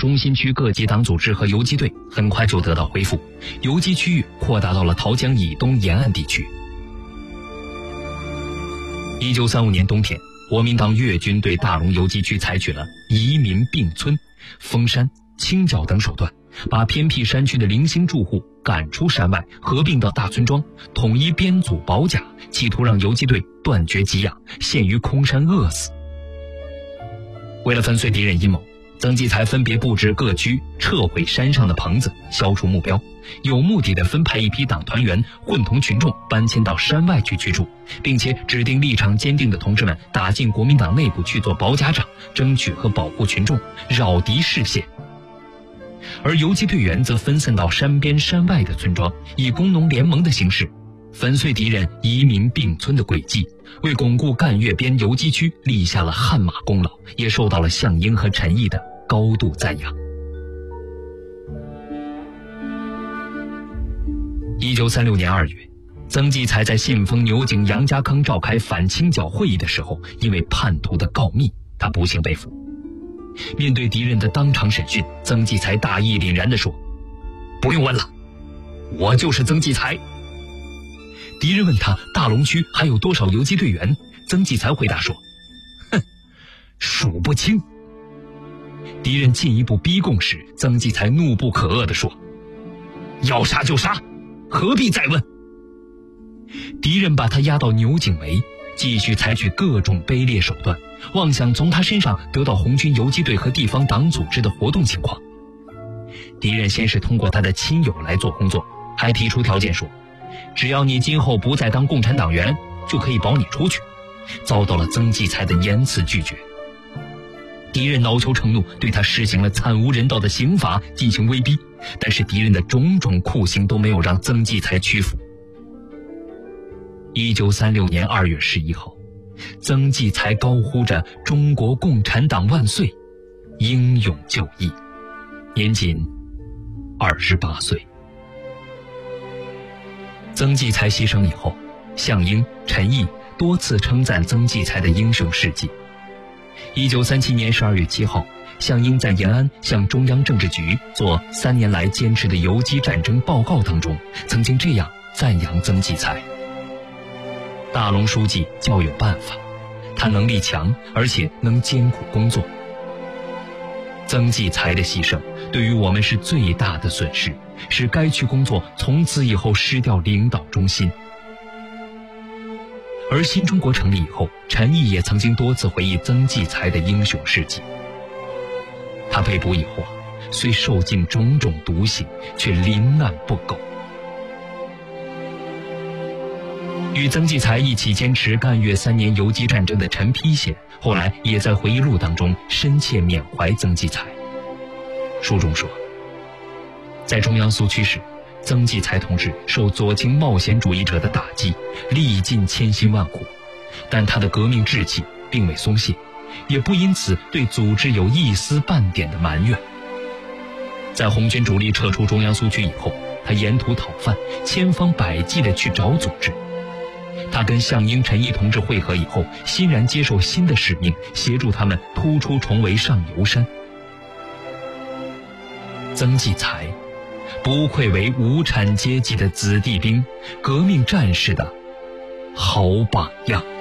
中心区各级党组织和游击队很快就得到恢复，游击区域扩大到了桃江以东沿岸地区。1935年冬天，国民党粤军对大龙游击区采取了移民并村、封山、清剿等手段，把偏僻山区的零星住户赶出山外，合并到大村庄，统一编组保甲，企图让游击队断绝给养，陷于空山饿死。为了粉碎敌人阴谋，曾纪才分别布置各区撤毁山上的棚子，消除目标，有目的地分派一批党团员混同群众搬迁到山外去居住，并且指定立场坚定的同志们打进国民党内部去做保甲长，争取和保护群众，扰敌视线。而游击队员则分散到山边山外的村庄，以工农联盟的形式粉碎敌人移民并村的轨迹，为巩固赣粤边游击区立下了汗马功劳，也受到了项英和陈毅的高度赞扬。1936年2月，曾纪才在信丰牛井杨家坑召开反清剿会议的时候，因为叛徒的告密，他不幸被俘。面对敌人的当场审讯，曾纪才大义凛然地说：“不用问了，我就是曾纪才。”敌人问他大龙区还有多少游击队员，曾纪才回答说：“哼，数不清。”敌人进一步逼供时，曾纪才怒不可遏地说：“要杀就杀，何必再问？”敌人把他押到牛井围，继续采取各种卑劣手段，妄想从他身上得到红军游击队和地方党组织的活动情况。敌人先是通过他的亲友来做工作，还提出条件说，只要你今后不再当共产党员，就可以保你出去，遭到了曾纪才的严词拒绝。敌人恼羞成怒，对他实行了惨无人道的刑罚进行威逼，但是敌人的种种酷刑都没有让曾纪才屈服。1936年2月11号，曾纪才高呼着“中国共产党万岁”，英勇就义，年仅28岁。曾纪才牺牲以后，项英、陈毅多次称赞曾纪才的英雄事迹。1937年12月7号，项英在延安向中央政治局做3年来坚持的游击战争报告当中，曾经这样赞扬曾纪才：大龙书记较有办法，他能力强，而且能艰苦工作。曾纪才的牺牲对于我们是最大的损失，使该区工作从此以后失掉领导中心。而新中国成立以后，陈毅也曾经多次回忆曾纪才的英雄事迹。他被捕以后虽受尽种种毒刑，却临难不苟。与曾纪才一起坚持赣粤3年游击战争的陈丕贤，后来也在回忆录当中深切缅怀曾纪才。书中说，在中央苏区时，曾纪才同志受左倾冒险主义者的打击，历尽千辛万苦，但他的革命志气并未松懈，也不因此对组织有一丝半点的埋怨。在红军主力撤出中央苏区以后，他沿途讨饭，千方百计地去找组织。他跟项英、陈毅同志会合以后，欣然接受新的使命，协助他们突出重围上游山。曾纪才不愧为无产阶级的子弟兵、革命战士的好榜样。